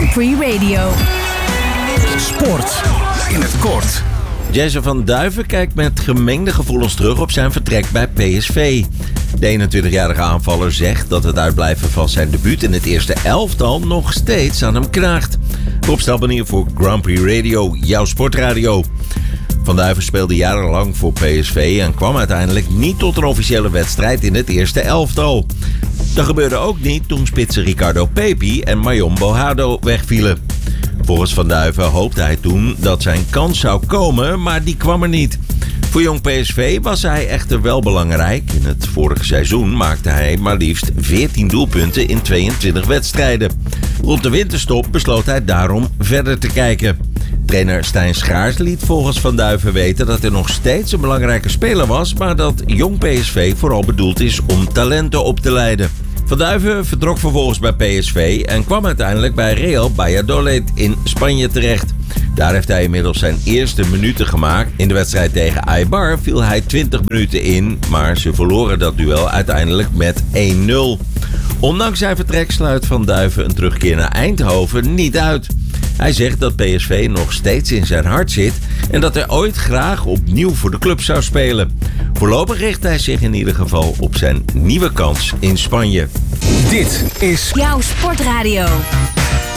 Grand Prix Radio. Sport in het kort. Jason van Duiven kijkt met gemengde gevoelens terug op zijn vertrek bij PSV. De 21-jarige aanvaller zegt dat het uitblijven van zijn debuut in het eerste elftal nog steeds aan hem knaagt. Rob Stelbanier voor Grand Prix Radio, jouw sportradio. Van Duiven speelde jarenlang voor PSV en kwam uiteindelijk niet tot een officiële wedstrijd in het eerste elftal. Dat gebeurde ook niet toen spitsen Ricardo Pepi en Marion Bojado wegvielen. Volgens Van Duiven hoopte hij toen dat zijn kans zou komen, maar die kwam er niet. Voor jong PSV was hij echter wel belangrijk. In het vorige seizoen maakte hij maar liefst 14 doelpunten in 22 wedstrijden. Rond de winterstop besloot hij daarom verder te kijken. Trainer Stijn Schaars liet volgens Van Duiven weten dat hij nog steeds een belangrijke speler was, maar dat jong PSV vooral bedoeld is om talenten op te leiden. Van Duiven vertrok vervolgens bij PSV en kwam uiteindelijk bij Real Valladolid in Spanje terecht. Daar heeft hij inmiddels zijn eerste minuten gemaakt. In de wedstrijd tegen Eibar viel hij 20 minuten in, maar ze verloren dat duel uiteindelijk met 1-0. Ondanks zijn vertrek sluit Van Duiven een terugkeer naar Eindhoven niet uit. Hij zegt dat PSV nog steeds in zijn hart zit en dat hij ooit graag opnieuw voor de club zou spelen. Voorlopig richt hij zich in ieder geval op zijn nieuwe kans in Spanje. Dit is Jouw sportradio.